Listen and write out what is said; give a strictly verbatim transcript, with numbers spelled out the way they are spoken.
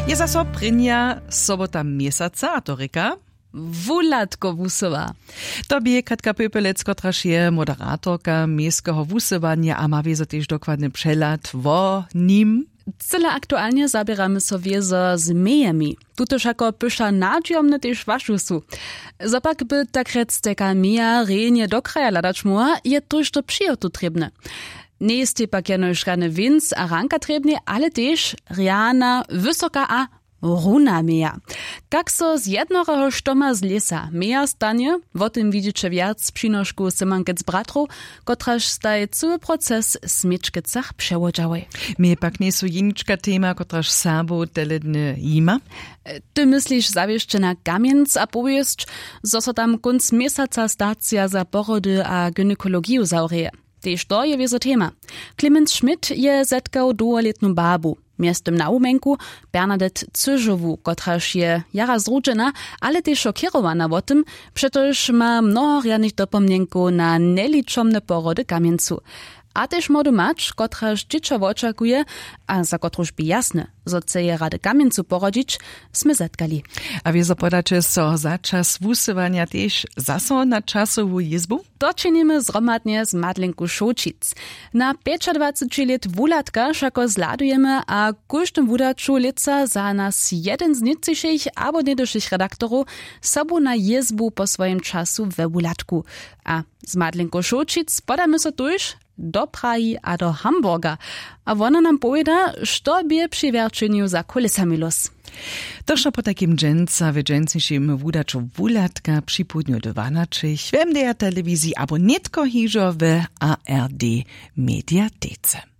Je zaso prinja sobota miesaca, a to reka? Wulatko wusowa. To bie Katka Pöpelec, kotraż je moderatorka miejskiego wusowania, a ma wiezo też dokładny przelat wo nim. Cyle aktualnie zabieramy so wiezo z miejami. Tutoż jako pysza nadziomne też waszusu. Zopak by tak rec teka mija rejnie do kraja ladać muła, je tuż to przyjotu trebne. Nie jest pak jenoż rane winc a ranka trebne, ale też riana, wysoka a runa meja. Kak so z jednoroho štoma z lesa meja stanie, o tym widzicie wiac w przynożku Symankec Bratru, kotraż staj cały proces smyczkecach przełodziały. Mnie pak nie są jeniczka tema, kotraż sabo teledny ima? Ty myślisz zawieszcze na Kamienc a powiesz, zo so tam kunc mesaca stacja za porody a gynekologiju zaureje. Tež to je wiezo tema. Clemens Schmidt je zetkał długoletną babu. Miestem na umenku Bernadette Cyżowu, kotraż je jara zrudżena, ale też szokierowana o tym, przecież ma mnoho rianych dopomnienków na neliczomne porody Kamieńcu. A też młody macz, kotraż dziecko oczekuje, a za kotruż by jasne, że chce je rady Kamieńcu porodzić, sme zetkali. A wiezo podacie so za czas wusywania też zaso na czasową izbu? To czynimy zromadnie z Madlenku Šočic. Na dwadzieścia pięć lat wulatka szako zladujemy, a każdym wudaczu lica za nas jeden z najciszych albo najdoszych redaktorów sobu na izbu po swoim czasu we wulatku. A z Madlenku Šočic podamy so tuż do Prahi a do Hamburga. A ona nam powiada, što bie przy wierczeniu za kulisami los. Tożno po takim dżęca w dżęcniejszym wudaczu wulatka przy południu do Wanaczych w M D R telewizji, abo netko hiżo w A R D mediatece.